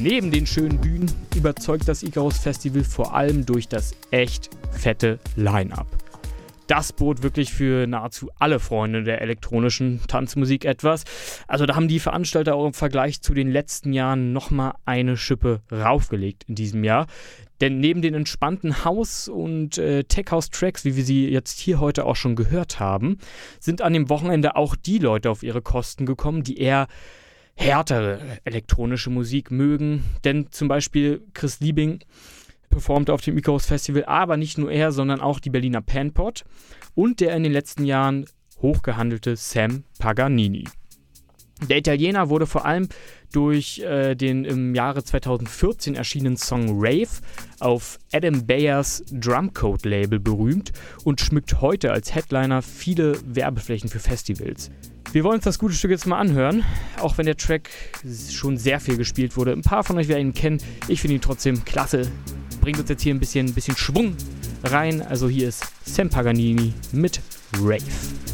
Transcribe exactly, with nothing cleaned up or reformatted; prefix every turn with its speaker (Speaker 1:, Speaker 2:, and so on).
Speaker 1: Neben den schönen Bühnen überzeugt das Icarus Festival vor allem durch das echt fette Line-Up. Das bot wirklich für nahezu alle Freunde der elektronischen Tanzmusik etwas. Also da haben die Veranstalter auch im Vergleich zu den letzten Jahren nochmal eine Schippe raufgelegt in diesem Jahr. Denn neben den entspannten House- und äh, Tech-House-Tracks, wie wir sie jetzt hier heute auch schon gehört haben, sind an dem Wochenende auch die Leute auf ihre Kosten gekommen, die eher härtere elektronische Musik mögen. Denn zum Beispiel Chris Liebing performte auf dem Icarus Festival, aber nicht nur er, sondern auch die Berliner Panpot und der in den letzten Jahren hochgehandelte Sam Paganini. Der Italiener wurde vor allem durch äh, den im Jahre zweitausendvierzehn erschienenen Song Rave auf Adam Bayers Drumcode-Label berühmt und schmückt heute als Headliner viele Werbeflächen für Festivals. Wir wollen uns das gute Stück jetzt mal anhören, auch wenn der Track schon sehr viel gespielt wurde. Ein paar von euch werden ihn kennen, ich finde ihn trotzdem klasse. Bringt uns jetzt hier ein bisschen, ein bisschen Schwung rein. Also hier ist Sam Paganini mit Rave.